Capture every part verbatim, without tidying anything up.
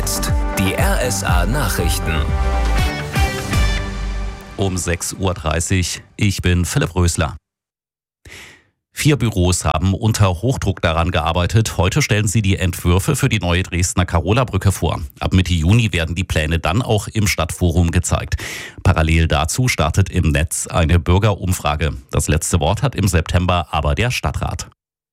jetzt die R S A-Nachrichten. Um sechs Uhr dreißig. Ich bin Philipp Rösler. Vier Büros haben unter Hochdruck daran gearbeitet. Heute stellen sie die Entwürfe für die neue Dresdner Karola-Brücke vor. Ab Mitte Juni werden die Pläne dann auch im Stadtforum gezeigt. Parallel dazu startet im Netz eine Bürgerumfrage. Das letzte Wort hat im September aber der Stadtrat.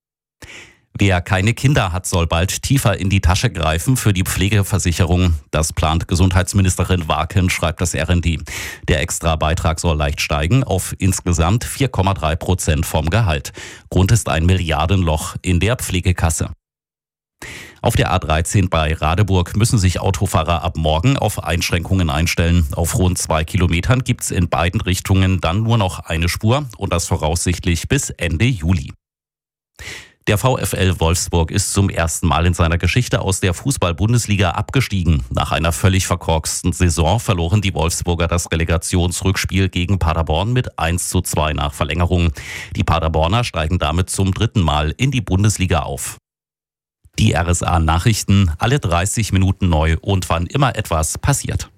Wer keine Kinder hat, soll bald tiefer in die Tasche greifen für die Pflegeversicherung. Das plant Gesundheitsministerin Warken, schreibt das R N D. Der Extrabeitrag soll leicht steigen auf insgesamt vier Komma drei Prozent vom Gehalt. Grund ist ein Milliardenloch in der Pflegekasse. Auf der A dreizehn bei Radeburg müssen sich Autofahrer ab morgen auf Einschränkungen einstellen. Auf rund zwei Kilometern gibt es in beiden Richtungen dann nur noch eine Spur und das voraussichtlich bis Ende Juli. Der VfL Wolfsburg ist zum ersten Mal in seiner Geschichte aus der Fußball-Bundesliga abgestiegen. Nach einer völlig verkorksten Saison verloren die Wolfsburger das Relegationsrückspiel gegen Paderborn mit eins zu zwei nach Verlängerung. Die Paderborner steigen damit zum dritten Mal in die Bundesliga auf. Die R S A-Nachrichten, alle dreißig Minuten neu und wann immer etwas passiert.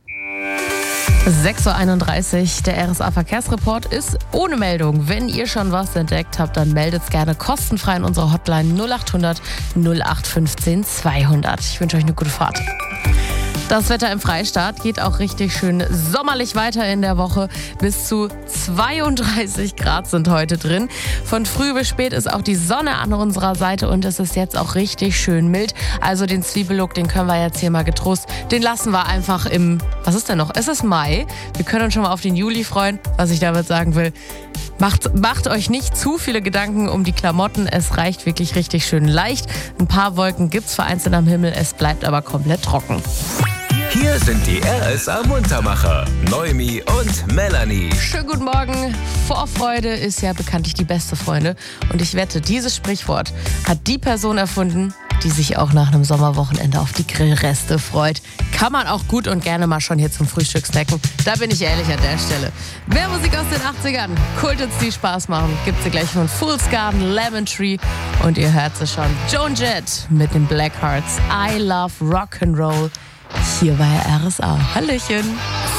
sechs Uhr einunddreißig, der R S A-Verkehrsreport ist ohne Meldung. Wenn ihr schon was entdeckt habt, dann meldet es gerne kostenfrei in unserer Hotline null acht hundert null acht fünfzehn zweihundert. Ich wünsche euch eine gute Fahrt. Das Wetter im Freistaat geht auch richtig schön sommerlich weiter in der Woche. Bis zu zweiunddreißig Grad sind heute drin. Von früh bis spät ist auch die Sonne an unserer Seite und es ist jetzt auch richtig schön mild. Also den Zwiebellook, den können wir jetzt hier mal getrost, den lassen wir einfach im, was ist denn noch? Es ist Mai. Wir können uns schon mal auf den Juli freuen. Was ich damit sagen will, macht, macht euch nicht zu viele Gedanken um die Klamotten. Es reicht wirklich richtig schön leicht. Ein paar Wolken gibt's vereinzelt am Himmel. Es bleibt aber komplett trocken. Hier sind die R S A-Muntermacher, Noemi und Melanie. Schönen guten Morgen. Vorfreude ist ja bekanntlich die beste Freunde. Und ich wette, dieses Sprichwort hat die Person erfunden, die sich auch nach einem Sommerwochenende auf die Grillreste freut. Kann man auch gut und gerne mal schon hier zum Frühstück snacken. Da bin ich ehrlich an der Stelle. Mehr Musik aus den achtzigern, Kulthits, die Spaß machen, gibt's hier gleich von Fool's Garden, Lemon Tree. Und ihr hört es schon, Joan Jett mit den Blackhearts. I love Rock'n'Roll. Hier bei R S A. Hallöchen.